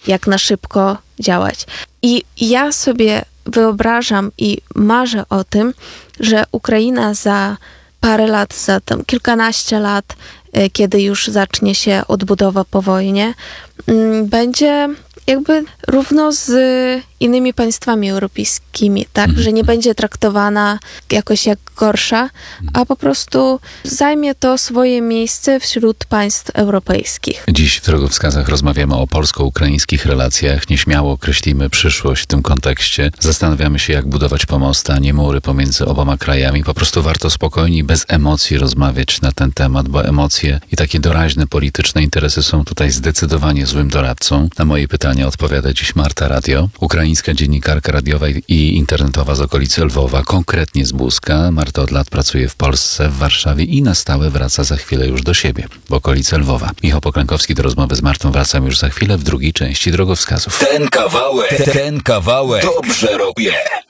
jak na szybko działać. I ja sobie wyobrażam i marzę o tym, że Ukraina za parę lat, za tam kilkanaście lat, kiedy już zacznie się odbudowa po wojnie, będzie jakby równo z innymi państwami europejskimi, tak? Że nie będzie traktowana jakoś jak gorsza, a po prostu zajmie to swoje miejsce wśród państw europejskich. Dziś w Drogowskazach rozmawiamy o polsko-ukraińskich relacjach. Nieśmiało określimy przyszłość w tym kontekście. Zastanawiamy się, jak budować pomosty, a nie mury pomiędzy oboma krajami. Po prostu warto spokojnie, bez emocji rozmawiać na ten temat, bo emocje i takie doraźne polityczne interesy są tutaj zdecydowanie złym doradcą. Na moje pytania odpowiada dziś Marta Radio, ukraińska dziennikarka radiowa i internetowa z okolicy Lwowa, konkretnie z Buska. Marta od lat pracuje w Polsce, w Warszawie i na stałe wraca za chwilę już do siebie, w okolice Lwowa. Michał Poklękowski, do rozmowy z Martą wracam już za chwilę w drugiej części Drogowskazów. Ten kawałek dobrze robię.